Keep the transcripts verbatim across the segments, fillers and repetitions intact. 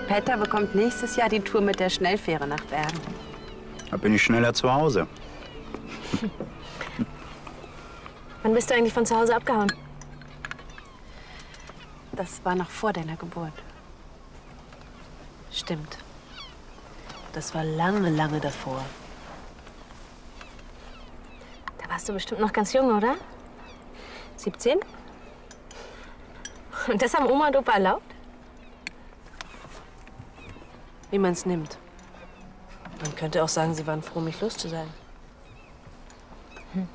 Petter bekommt nächstes Jahr die Tour mit der Schnellfähre nach Bergen. Da bin ich schneller zu Hause. Wann bist du eigentlich von zu Hause abgehauen? Das war noch vor deiner Geburt. Stimmt. Das war lange, lange davor. Da warst du bestimmt noch ganz jung, oder? siebzehn? Und das haben Oma und Opa erlaubt? Wie man es nimmt. Man könnte auch sagen, sie waren froh, mich los zu sein. Hm.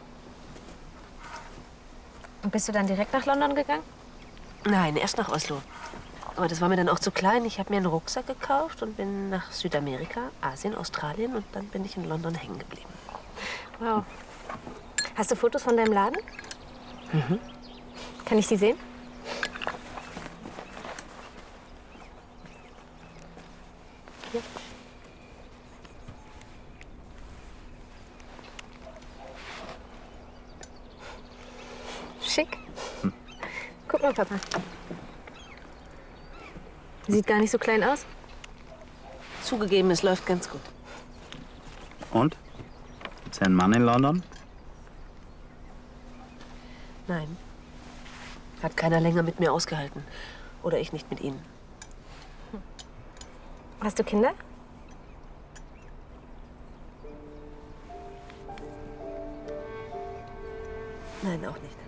Und bist du dann direkt nach London gegangen? Nein, erst nach Oslo. Aber das war mir dann auch zu klein. Ich habe mir einen Rucksack gekauft und bin nach Südamerika, Asien, Australien und dann bin ich in London hängen geblieben. Wow. Hast du Fotos von deinem Laden? Mhm. Kann ich die sehen? Hier. Schick. Hm. Guck mal, Papa. Sieht gar nicht so klein aus. Zugegeben, es läuft ganz gut. Und? Gibt's einen Mann in London? Nein. Hat keiner länger mit mir ausgehalten. Oder ich nicht mit ihnen. Hast du Kinder? Nein, auch nicht.